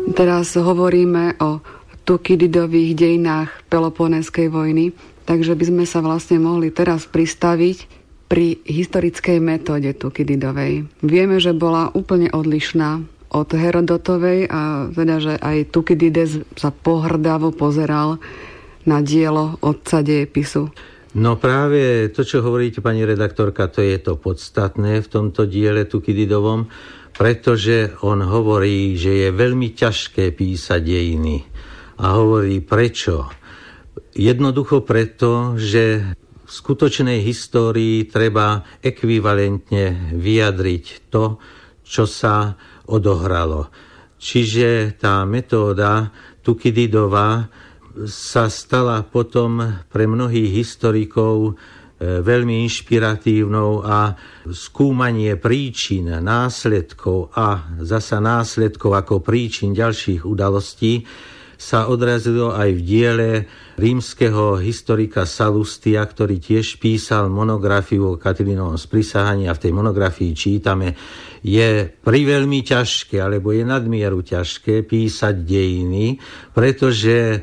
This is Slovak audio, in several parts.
Teraz hovoríme o Tukididových dejinách Peloponéskej vojny, takže by sme sa vlastne mohli teraz pristaviť pri historickej metóde Tukididovej. Vieme, že bola úplne odlišná od Herodotovej a teda, že aj Tukidides sa pohrdavo pozeral na dielo otca dejepisu. No práve to, čo hovoríte, pani redaktorka, to je to podstatné v tomto diele Tukididovom, pretože on hovorí, že je veľmi ťažké písať dejiny. A hovorí prečo? Jednoducho preto, že v skutočnej histórii treba ekvivalentne vyjadriť to, čo sa odohralo. Čiže tá metóda Tukididova sa stala potom pre mnohých historikov veľmi inšpiratívnou a skúmanie príčin, následkov a zasa následkov ako príčin ďalších udalostí sa odrazilo aj v diele rímskeho historika Salustia, ktorý tiež písal monografiu o Katilínovom sprisahaní a v tej monografii čítame, je priveľmi ťažké, alebo je nadmieru ťažké písať dejiny, pretože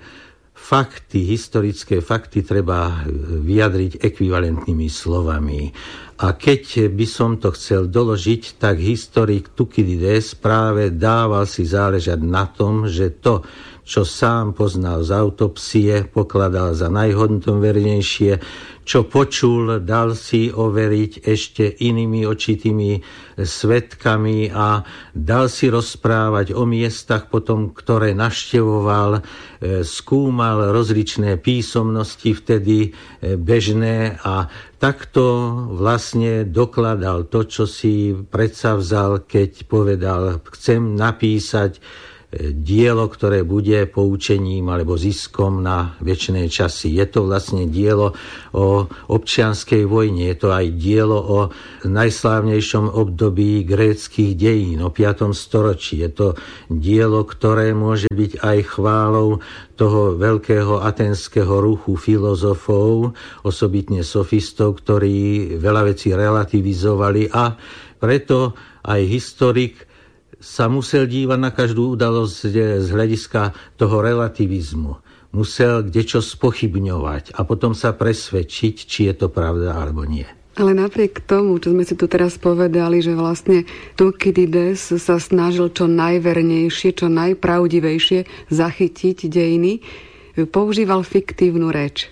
historické fakty treba vyjadriť ekvivalentnými slovami. A keď by som to chcel doložiť, tak historik Tukidides práve dával si záležať na tom, že to, čo sám poznal z autopsie, pokladal za najhodnotovernejšie, čo počul, dal si overiť ešte inými očitými svedkami a dal si rozprávať o miestach potom, ktoré navštevoval, skúmal rozličné písomnosti vtedy bežné a takto vlastne dokladal to, čo si predsavzal, keď povedal, chcem napísať dielo, ktoré bude poučením alebo ziskom na večné časy. Je to vlastne dielo o občianskej vojne, je to aj dielo o najslávnejšom období gréckych dejín, o 5. storočí. Je to dielo, ktoré môže byť aj chválou toho veľkého aténskeho ruchu filozofov, osobitne sofistov, ktorí veľa vecí relativizovali a preto aj historik sa musel dívať na každú udalosť z hľadiska toho relativizmu. Musel kdečo spochybňovať a potom sa presvedčiť, či je to pravda alebo nie. Ale napriek tomu, čo sme si tu teraz povedali, že vlastne Tukidides sa snažil čo najvernejšie, čo najpravdivejšie zachytiť dejiny, používal fiktívnu reč.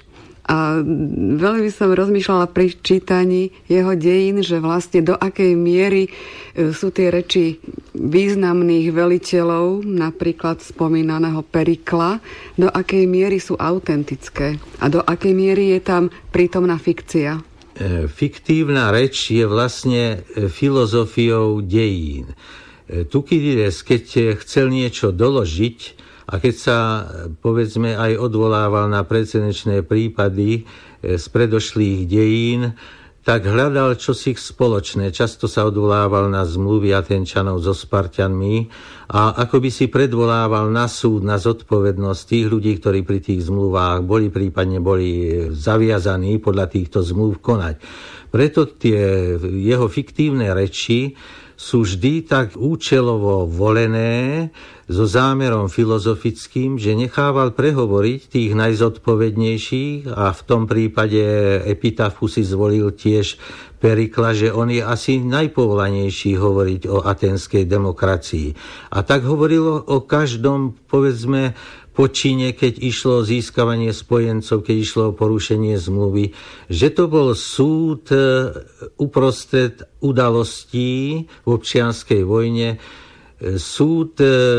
A veľmi som rozmýšľala pri čítaní jeho dejín, že vlastne do akej miery sú tie reči významných veliteľov, napríklad spomínaného Perikla, do akej miery sú autentické a do akej miery je tam prítomná fikcia. Fiktívna reč je vlastne filozofiou dejín. Tukidides, keď chcel niečo doložiť, a keď sa, povedzme, aj odvolával na precedenčné prípady z predošlých dejín, tak hľadal čosi spoločné. Často sa odvolával na zmluvy Atenčanov so Sparťanmi a ako by si predvolával na súd, na zodpovednosť tých ľudí, ktorí pri tých zmluvách boli, prípadne boli zaviazaní podľa týchto zmluv konať. Preto tie jeho fiktívne reči sú vždy tak účelovo volené so zámerom filozofickým, že nechával prehovoriť tých najzodpovednejších a v tom prípade epitafu si zvolil tiež Perikla, že on je asi najpovolanejší hovoriť o aténskej demokracii. A tak hovoril o každom, povedzme, počine, keď išlo o získavanie spojencov, keď išlo o porušenie zmluvy, že to bol súd uprostred udalostí v občianskej vojne, súd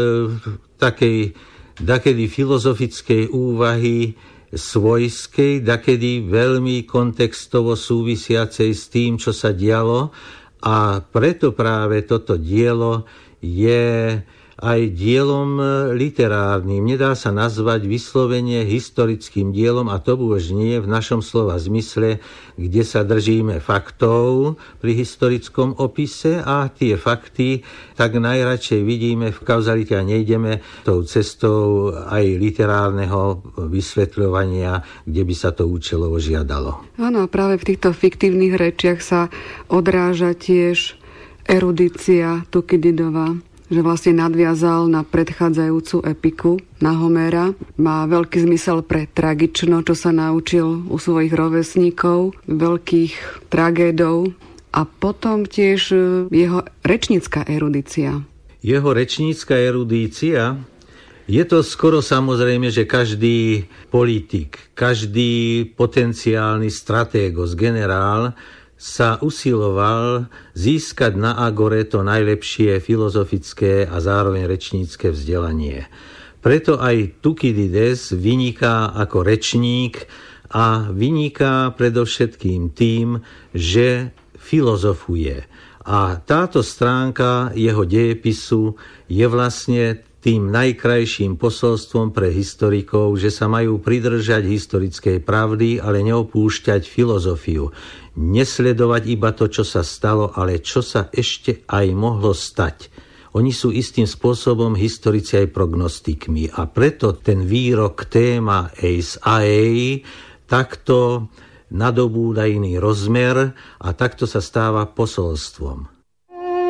takej dakedy filozofickej úvahy svojskej, dakedy veľmi kontextovo súvisiacej s tým, čo sa dialo, a preto práve toto dielo je aj dielom literárnym. Nedá sa nazvať vyslovene historickým dielom, a to už nie v našom slova zmysle, kde sa držíme faktov pri historickom opise a tie fakty tak najradšej vidíme v kauzalite a nejdeme tou cestou aj literárneho vysvetľovania, kde by sa to účelovo žiadalo. Áno, práve v týchto fiktívnych rečiach sa odráža tiež erudícia Tukididova. že vlastne nadviazal na predchádzajúcu epiku, na Homéra. Má veľký zmysel pre tragično, čo sa naučil u svojich rovesníkov, veľkých tragédov a potom tiež jeho rečnícka erudícia. Jeho rečnícka erudícia, je to skoro samozrejme, že každý politik, každý potenciálny stratégos, generál sa usiloval získať na agore to najlepšie filozofické a zároveň rečnícke vzdelanie. Preto aj Tukydides vyniká ako rečník a vyniká predovšetkým tým, že filozofuje. A táto stránka jeho dejepisu je vlastne tým najkrajším posolstvom pre historikov, že sa majú pridržať historickej pravdy, ale neopúšťať filozofiu. Nesledovať iba to, čo sa stalo, ale čo sa ešte aj mohlo stať. Oni sú istým spôsobom historici aj prognostikmi a preto ten výrok téma eis aei takto nadobúda iný rozmer a takto sa stáva posolstvom.